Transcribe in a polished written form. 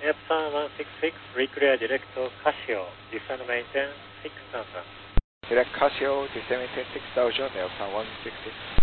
Epson 166, reclear direct to Casio, descend maintain 6000. Direct Casio, descend maintain 6000, Epson 166.